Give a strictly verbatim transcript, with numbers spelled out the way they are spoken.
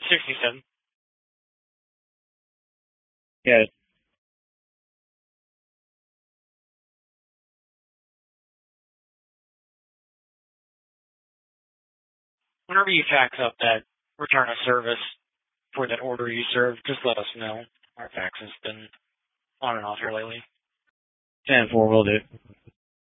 sixty-seven. Yeah. Whenever you fax up that return of service for that order you served, just let us know. Our fax has been on and off here lately. ten four will do.